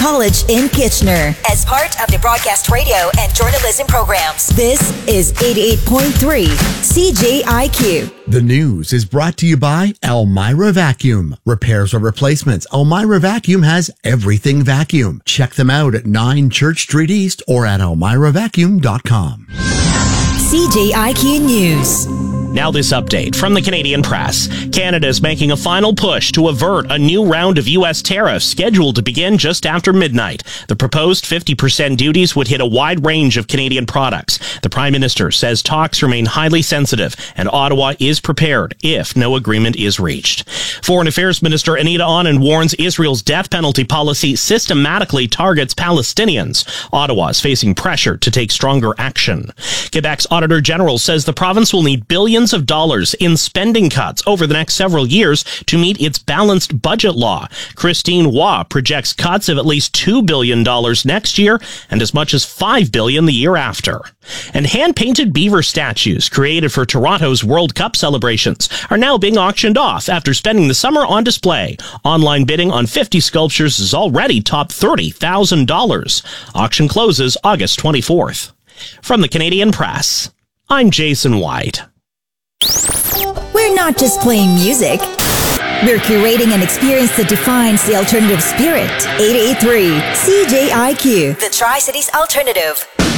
College in Kitchener as part of the broadcast radio and journalism programs. This is 88.3 CJIQ. The news is brought to you by Elmira Vacuum. Repairs or replacements, Elmira Vacuum has everything vacuum. Check them out at 9 Church Street East or at elmiravacuum.com. CJIQ News. Now this update from the Canadian Press. Canada is making a final push to avert a new round of U.S. tariffs scheduled to begin just after midnight. The proposed 50% duties would hit a wide range of Canadian products. The Prime Minister says talks remain highly sensitive and Ottawa is prepared if no agreement is reached. Foreign Affairs Minister Anita Anand warns Israel's death penalty policy systematically targets Palestinians. Ottawa is facing pressure to take stronger action. Quebec's Auditor General says the province will need billions of dollars in spending cuts over the next several years to meet its balanced budget law. Christine Waugh projects cuts of at least $2 billion next year and as much as $5 billion the year after. And hand-painted beaver statues created for Toronto's World Cup celebrations are now being auctioned off after spending the summer on display. Online bidding on 50 sculptures is already topped $30,000. Auction closes August 24th. From the Canadian Press, I'm Jason White. We're not just playing music. We're curating an experience that defines the alternative spirit. 88.3 CJIQ, the Tri-Cities Alternative.